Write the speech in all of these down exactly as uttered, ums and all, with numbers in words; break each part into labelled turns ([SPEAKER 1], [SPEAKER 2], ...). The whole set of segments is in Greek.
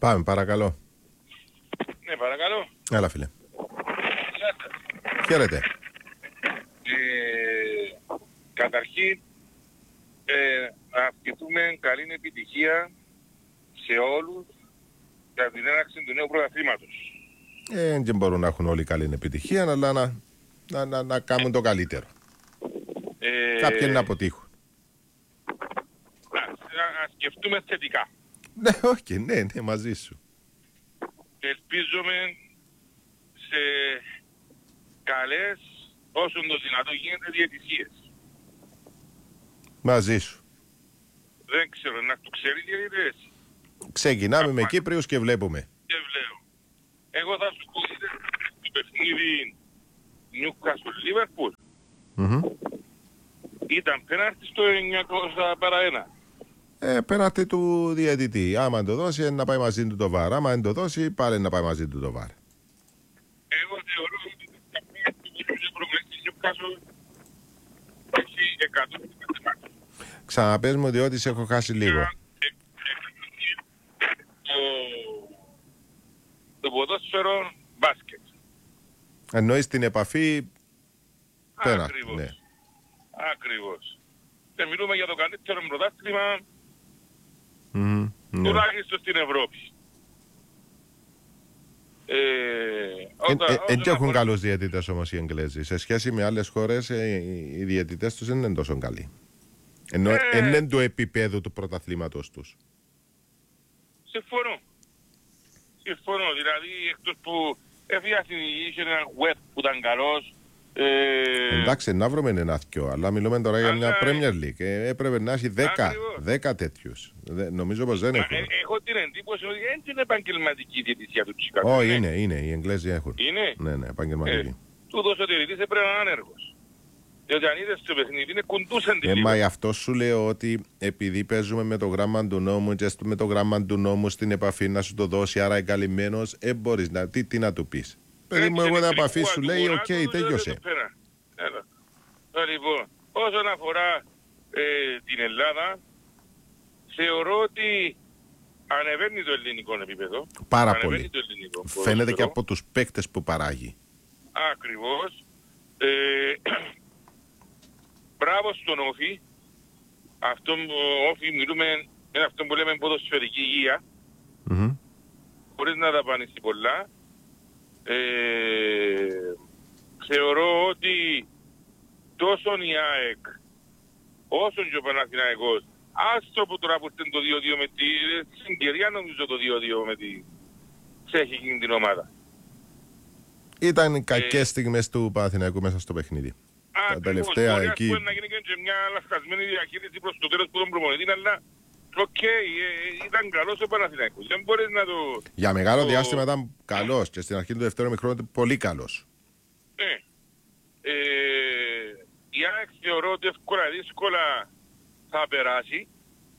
[SPEAKER 1] Πάμε, παρακαλώ.
[SPEAKER 2] Ναι, παρακαλώ.
[SPEAKER 1] Έλα, φίλε. Χαίρετε.
[SPEAKER 2] Ε, καταρχήν, ε, να ευχηθούμε καλή επιτυχία σε όλους για την έναρξη του νέου πρωταθλήματος.
[SPEAKER 1] Ε, δεν μπορούν να έχουν όλοι καλή επιτυχία, αλλά να, να, να, να κάνουν το καλύτερο.
[SPEAKER 2] Ε,
[SPEAKER 1] Κάποιοι να αποτύχουν.
[SPEAKER 2] Να, να σκεφτούμε θετικά.
[SPEAKER 1] Ναι, όχι, ναι, ναι, μαζί σου.
[SPEAKER 2] Ελπίζουμε σε καλές, όσο το δυνατό γίνεται, διαιτησίες.
[SPEAKER 1] Μαζί σου.
[SPEAKER 2] Δεν ξέρω, να το ξέρει διαιτητές.
[SPEAKER 1] Ξεκινάμε
[SPEAKER 2] Α,
[SPEAKER 1] με
[SPEAKER 2] μα...
[SPEAKER 1] Κύπριους και βλέπουμε.
[SPEAKER 2] Και βλέπω. Εγώ θα σου πω το παιχνίδι Newcastle Liverpool.
[SPEAKER 1] Mm-hmm.
[SPEAKER 2] Ήταν πέναρτη στο εννιακόσια παρά ένα.
[SPEAKER 1] Ε, πέναρτη του διαιτητή. Άμα το δώσει, να πάει μαζί του το βάρ. Άμα δεν το δώσει, πάλι να πάει μαζί του το βάρ.
[SPEAKER 2] Εγώ θεωρώ ότι τα μία που μπορούσε προγραμματική Newcastle έχει εκατό τοις εκατό.
[SPEAKER 1] Ξαναπες μου, διότι σε έχω χάσει λίγο.
[SPEAKER 2] Το ποδόσφαιρο μπάσκετ.
[SPEAKER 1] Εννοείς την επαφή πέναρτη.
[SPEAKER 2] Ακριβώς.
[SPEAKER 1] Ναι.
[SPEAKER 2] Ακριβώς. Και μιλούμε για το καλύτερο πρωτάθλημα
[SPEAKER 1] Mm, ναι.
[SPEAKER 2] τουλάχιστον στην Ευρώπη. Ε,
[SPEAKER 1] Δεν ε, έχουν καλούς διαιτητές όμως οι Εγγλέζοι. Σε σχέση με άλλες χώρες ε, οι διαιτητές τους δεν είναι τόσο καλοί. Ενώ
[SPEAKER 2] ε,
[SPEAKER 1] είναι του επίπεδου του πρωταθλήματος τους.
[SPEAKER 2] Συμφωνώ. Συμφωνώ. Δηλαδή εκτός που έφυγε είχε έναν web που ήταν καλός. Ε...
[SPEAKER 1] Εντάξει, να βρούμε ένα αθκιο, αλλά μιλούμε τώρα για μια
[SPEAKER 2] Αλλά...
[SPEAKER 1] Premier League. Ε, έπρεπε να έχει δέκα τέτοιους. Δε, νομίζω πως δεν έχουν.
[SPEAKER 2] Ε, έχω την εντύπωση ότι δεν είναι επαγγελματική διαιτησία του Τσικάτου.
[SPEAKER 1] Όχι, είναι, είναι. Οι Εγγλέζοι έχουν.
[SPEAKER 2] Είναι.
[SPEAKER 1] Ναι, ναι, επαγγελματική.
[SPEAKER 2] Ε, τούτος ο διαιτητής έπρεπε να είναι άνεργος. Διότι αν είδες στο παιχνίδι είναι κουντούσαν τη
[SPEAKER 1] ε,
[SPEAKER 2] λίγο.
[SPEAKER 1] Μα γι' αυτό σου λέω ότι επειδή παίζουμε με το γράμμα του νόμου και με το γράμμα του νόμου στην επαφή να σου το δώσει, άρα εγκαλυμμένος, ε, μπορείς να, τι, τι να του πεις. Παιδί μου, εγώ την επαφή σου λέει, οκ, okay, τέλειωσε.
[SPEAKER 2] Λοιπόν, όσον αφορά ε, την Ελλάδα, θεωρώ ότι ανεβαίνει το ελληνικό επίπεδο.
[SPEAKER 1] Πάρα
[SPEAKER 2] ανεβαίνει
[SPEAKER 1] πολύ.
[SPEAKER 2] Το ελληνικό
[SPEAKER 1] φαίνεται και από τους παίκτες που παράγει.
[SPEAKER 2] Ακριβώς. Ε, μπράβο στον Όφη. Αυτό Όφη μιλούμε, είναι αυτό που λέμε ποδοσφαιρική υγεία.
[SPEAKER 1] Mm-hmm.
[SPEAKER 2] Χωρίς να δαπανίσει πολλά. Ε, θεωρώ ότι τόσο η ΑΕΚ όσο και ο Παναθηναϊκός, άστο που τώρα που ήταν το δύο δύο με τη συγκυρία, νομίζω το δύο δύο με τη ξέχει την ομάδα.
[SPEAKER 1] Ήταν οι κακές
[SPEAKER 2] ε,
[SPEAKER 1] στιγμές του Παναθηναϊκού μέσα στο παιχνίδι.
[SPEAKER 2] Α,
[SPEAKER 1] τα τελευταία
[SPEAKER 2] μπορεί,
[SPEAKER 1] εκεί.
[SPEAKER 2] Μπορεί να γίνει και μια λαθασμένη διαχείριση προς το τέλος που τον προπονητή, αλλά οκ, okay, ε, ήταν καλός ο Παναθηναϊκός. Δεν μπορείς να το...
[SPEAKER 1] Για μεγάλο
[SPEAKER 2] το...
[SPEAKER 1] διάστημα ήταν καλός και στην αρχή του δεύτερου ημιχρόνου ήταν πολύ καλός.
[SPEAKER 2] Ναι. Ε, η ΑΕΚ θεωρώ ότι εύκολα δύσκολα θα περάσει.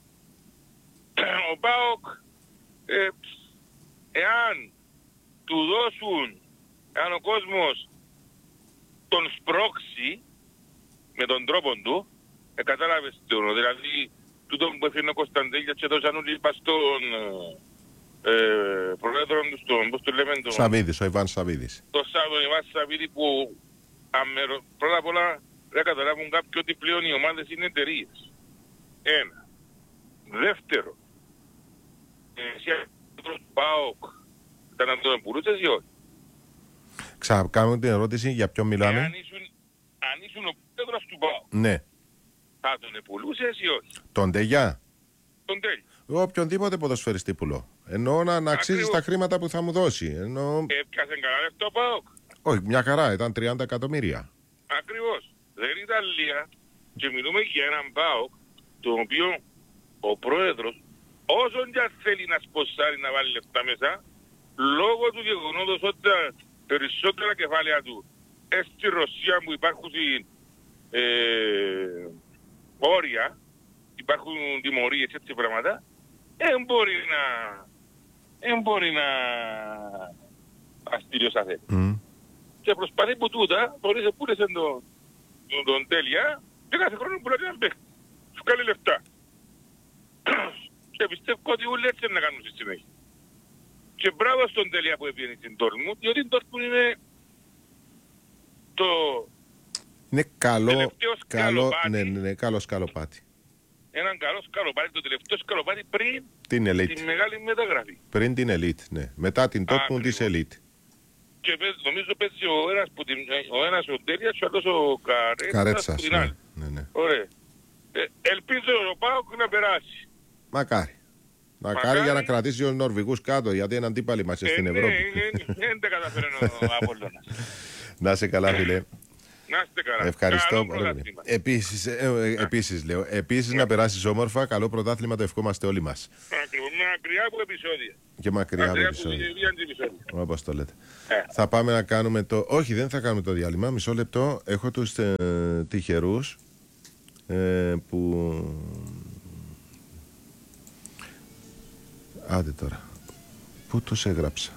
[SPEAKER 2] Ο ΠΑΟΚ, ε, εάν του δώσουν, εάν ο κόσμος τον σπρώξει με τον τρόπο του, ε, κατάλαβες το, δηλαδή τούτον που έφυγε ο Κωνσταντέλιας και δώσαν όλοι στον ε, πρόεδρο του, στον, πώς το λέμε, τον...
[SPEAKER 1] Σαβίδης, ο Ιβάν Σαβίδης.
[SPEAKER 2] Το Σάββατο Ιβάν Σαβίδη που αμερο, πρώτα απ' όλα δεν καταλάβουν κάποιοι ότι πλέον οι ομάδες είναι εταιρείες. Ένα. Δεύτερο, εσύ του ΠΑΟΚ ήταν να τον πουλούσες ή όχι.
[SPEAKER 1] Ξανακάνουμε την ερώτηση για ποιον μιλάμε.
[SPEAKER 2] Αν ήσουν, αν ήσουν ο πρόεδρος του ΠΑΟΚ,
[SPEAKER 1] ναι.
[SPEAKER 2] θα τον πουλούσες ή όχι.
[SPEAKER 1] Τον Τεγιά.
[SPEAKER 2] Τον Τέλει.
[SPEAKER 1] Εγώ οποιονδήποτε ποδοσφαιριστή πουλώ. Εννοώ να, να αξίζει τα χρήματα που θα μου δώσει. Εννοώ...
[SPEAKER 2] Έπιασε καλά λεφτό ο ΠΑΟΚ.
[SPEAKER 1] Όχι, μια χαρά, ήταν τριάντα εκατομμύρια.
[SPEAKER 2] Ακριβώς. Δεν ήταν λίγα και μιλούμε για έναν ΠΑΟΚ το οποίο ο πρόεδρος όσον και αν θέλει να σποσάρει να βάλει λεφτά μέσα, λόγω του γεγονότος ότι τα περισσότερα κεφάλαια του ε, στη Ρωσία που υπάρχουν ε, όρια, υπάρχουν τιμωρίες έτσι πράγματα, δεν μπορεί να δεν μπορεί να αστήριο σαν θέλει. Mm. Και προσπαθεί που τούτα, μπορείς να πούλεσαι τον, τον, τον Τέλεια και κάθε χρόνο που λέει έναν παίχτη. Σου κάνει λεφτά. Και πιστεύω ότι όλοι έτσι να κάνουν στη συνέχεια. Και μπράβο στον Τελεία που έβγαινε στην Ντόρτμουντ, διότι η Ντόρτμουντ είναι το
[SPEAKER 1] Είναι καλό,
[SPEAKER 2] τελευταίο
[SPEAKER 1] καλό,
[SPEAKER 2] σκαλοπάτι.
[SPEAKER 1] ναι, ναι, ναι, καλό σκαλοπάτι.
[SPEAKER 2] Έναν καλό σκαλοπάτι, το τελευταίο σκαλοπάτι πριν
[SPEAKER 1] Την Elite.
[SPEAKER 2] τη μεγάλη μεταγραφή.
[SPEAKER 1] Πριν την Elite, ναι. Μετά την Dortmund της Elite.
[SPEAKER 2] Και παίζ, νομίζω παίζει ο ένας, που την, ο ένας ο Τέλειας και ο άλλος ο Καρέτσας,
[SPEAKER 1] Καρέτσας,
[SPEAKER 2] που την
[SPEAKER 1] ναι,
[SPEAKER 2] άλλη.
[SPEAKER 1] ναι, ναι.
[SPEAKER 2] Ωραία. Ε, ελπίζω ο ΠΑΟΚ να περάσει.
[SPEAKER 1] Μακάρι. Μακάρι,
[SPEAKER 2] Μακάρι.
[SPEAKER 1] για να κρατήσει τους Νορβηγούς κάτω, γιατί είναι αντίπαλοι μας στην
[SPEAKER 2] Ε,
[SPEAKER 1] Ευρώπη.
[SPEAKER 2] ναι, δεν τα καταφέρνει ο Απόλλωνας.
[SPEAKER 1] Να είσαι καλά, φίλε.
[SPEAKER 2] Να είστε καλά.
[SPEAKER 1] Ευχαριστώ
[SPEAKER 2] Καλό
[SPEAKER 1] πολύ.
[SPEAKER 2] πρωτάθλημα.
[SPEAKER 1] Επίσης, ε, ε, επίσης, λέω, επίσης να περάσεις όμορφα. Καλό πρωτάθλημα, το ευχόμαστε όλοι μας.
[SPEAKER 2] Ακριβώς, μακριά από επεισόδια.
[SPEAKER 1] Και μακριά από
[SPEAKER 2] Μακριά από
[SPEAKER 1] επεισόδια.
[SPEAKER 2] επεισόδια. επεισόδια.
[SPEAKER 1] Όπως το λέτε.
[SPEAKER 2] Ε.
[SPEAKER 1] Θα πάμε να κάνουμε το... Όχι, δεν θα κάνουμε το διάλειμμα. Μισό λεπτό. Έχω τους ε, τυχερούς ε, που... Άντε τώρα. Πού τους έγραψα.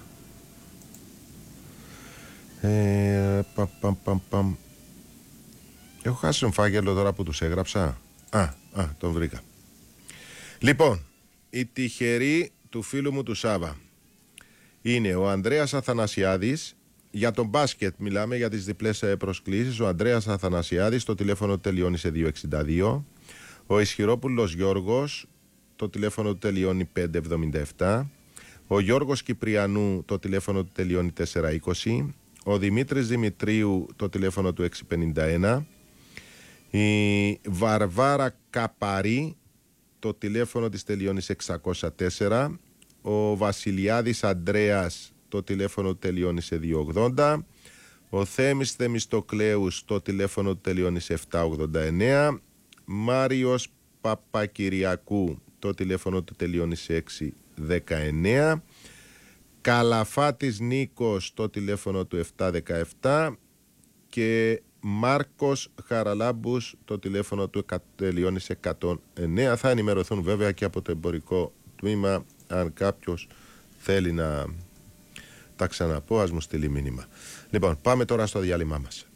[SPEAKER 1] Ε, παμ, παμ, παμ, παμ. Έχω χάσει τον φάκελο τώρα που τους έγραψα. Α, α, τον βρήκα. Λοιπόν, η τυχερή του φίλου μου του Σάβα είναι ο Ανδρέας Αθανασιάδης. Για τον μπάσκετ μιλάμε, για τις διπλές προσκλήσεις. Ο Ανδρέας Αθανασιάδης, το τηλέφωνο του τελειώνει σε δύο εξήντα δύο. Ο Ισχυρόπουλος Γιώργος, το τηλέφωνο του τελειώνει πέντε εβδομήντα επτά. Ο Γιώργος Κυπριανού, το τηλέφωνο του τελειώνει τέσσερα είκοσι. Ο Δημήτρης Δημητρίου, το τηλέφωνο του έξι πενήντα ένα. Η Βαρβάρα Καπαρή, το τηλέφωνο της τελειώνει σε εξακόσια τέσσερα. Ο Βασιλιάδης Ανδρέας, το τηλέφωνο του τελειώνει σε δύο ογδόντα. Ο Θέμης Θεμιστοκλέους, το τηλέφωνο του τελειώνει σε επτά ογδόντα εννέα. Μάριος Παπακυριακού, το τηλέφωνο του τελειώνει σε έξι δεκαεννέα. Καλαφάτης Νίκος, το τηλέφωνο του επτά δεκαεπτά. Και Μάρκος Χαραλάμπους, το τηλέφωνο του τελειώνει σε εκατόν εννέα. Θα ενημερωθούν βέβαια και από το εμπορικό τμήμα. Αν κάποιος θέλει να τα ξαναπώ, ας μου στείλει μήνυμα. Λοιπόν, πάμε τώρα στο διάλειμμα μας.